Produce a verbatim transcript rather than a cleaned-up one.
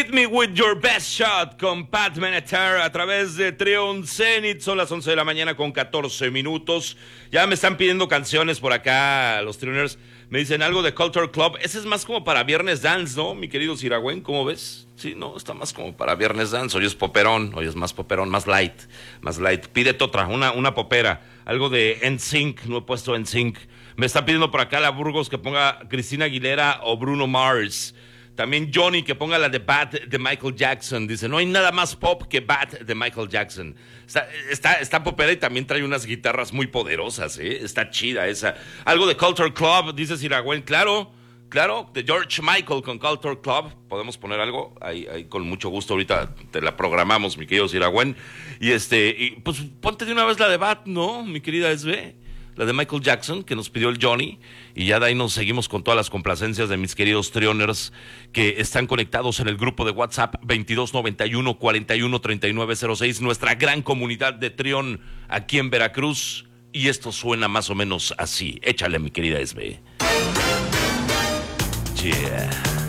Hit Me With Your Best Shot con Pat Benatar a través de Trion Zenith. Son las once de la mañana con catorce minutos. Ya me están pidiendo canciones por acá los Trioners. Me dicen algo de Culture Club. Ese es más como para Viernes Dance, ¿no, mi querido Siragüen? ¿Cómo ves? Sí, no, está más como para Viernes Dance. Hoy es poperón, hoy es más poperón, más light, más light. Pídete otra, una, una popera. Algo de N Sync, no he puesto N Sync. Me está pidiendo por acá la Burgos que ponga Cristina Aguilera o Bruno Mars. También Johnny que ponga la de Bad de Michael Jackson. Dice, no hay nada más pop que Bad de Michael Jackson. Está, está, está popera y también trae unas guitarras muy poderosas, ¿eh? Está chida esa. Algo de Culture Club, dice Siragüen. Claro, claro, de George Michael con Culture Club. ¿Podemos poner algo? Ahí, ahí con mucho gusto. Ahorita te la programamos, mi querido Siragüen. Y este, y pues ponte de una vez la de Bad, ¿no, mi querida S B? La de Michael Jackson, que nos pidió el Johnny, y ya de ahí nos seguimos con todas las complacencias de mis queridos Trioners que están conectados en el grupo de WhatsApp veintidós noventa y uno cuarenta y uno treinta y nueve cero seis, nuestra gran comunidad de Trion aquí en Veracruz, y esto suena más o menos así. Échale, mi querida S B. Yeah.